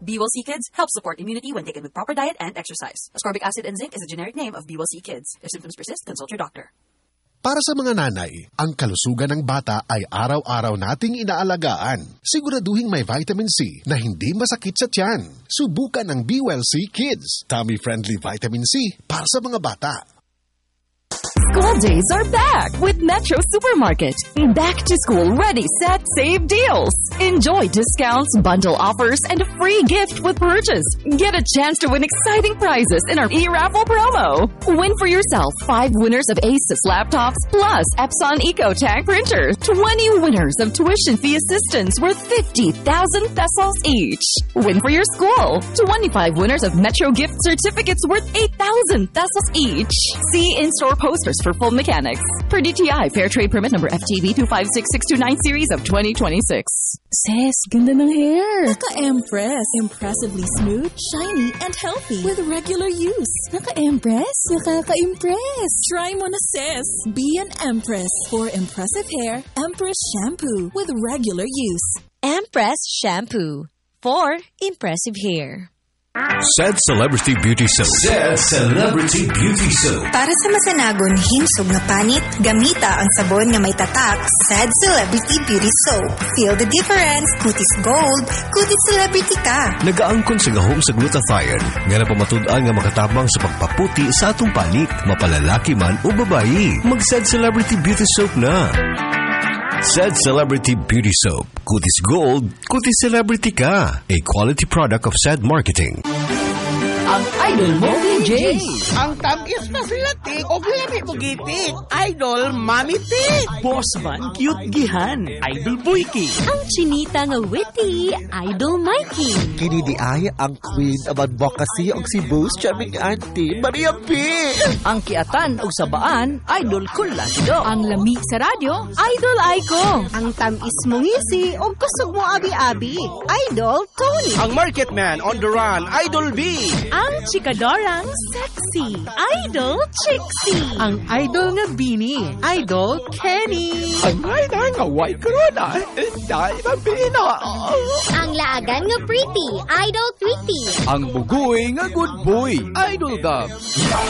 B-Will-C Kids helps support immunity when taken with proper diet and exercise. Ascorbic acid and zinc is a generic name of B-Will-C Kids. If symptoms persist, consult your doctor. Para sa mga nanay, ang kalusugan ng bata ay araw-araw nating inaalagaan. Siguraduhin may vitamin C na hindi masakit sa tiyan. Subukan ang B-Will-C Kids. Tummy-friendly vitamin C para sa mga bata. School days are back with Metro Supermarket. Back to school ready, set, save deals. Enjoy discounts, bundle offers, and a free gift with purchase. Get a chance to win exciting prizes in our e-raffle promo. Win for yourself 5 winners of Asus laptops plus Epson EcoTank printer. 20 winners of tuition fee assistance worth 50,000 pesos each. Win for your school 25 winners of Metro gift certificates worth 8,000 pesos each. See in-store posters for full mechanics. Per DTI Fair Trade Permit number FTB 256629 series of 2026. Sis, ganda ng hair. Naka-Empress. Impressively smooth, shiny, and healthy with regular use. Naka-Empress? Nakaka-impress. Try mo na, sis. Be an Empress. For impressive hair, Empress Shampoo with regular use. Empress Shampoo. For impressive hair. Said Celebrity Beauty Soap. Said Celebrity Beauty Soap. Para sa masanagon himsog nga panit, gamita ang sabon nga may tatak. Said Celebrity Beauty Soap. Feel the difference. Kutis gold, kutis celebrity ka. Nagaangkon sa gahom sa glutathione nga napamatud-an nga makatabang sa pagpaputi sa atong panit, mapalalaki man o babayi. Mag-Said Celebrity Beauty Soap na. Said Celebrity Beauty Soap. Kutis Gold, kutis celebrity ka. A quality product of Said Marketing. Ang idol mo, DJ. Ang tamis na silatik o lami mo gitik. Idol Mami Tik. Boss man, cute gihan. Idol Boyki. Ang chinita nga witty. Idol Mikey. Kini di ay ang queen of advocacy og si Boss Charming Auntie Maria P. Ang kiatan o sabaan. Idol Kulasido. Ang lami sa radyo, Idol Aiko. Ang tamis mong ngisi o kusog mo abi-abi. Idol Tony. Ang market man on the run. Idol B. Ang chikadorang sexy, Idol Trixie. Ang idol nga Bini, Idol Kenny. Ang idol nga white corona, Inday Mabino. Ang laagan nga pretty, Idol Tweety. Ang bugoy nga good boy, Idol Dub.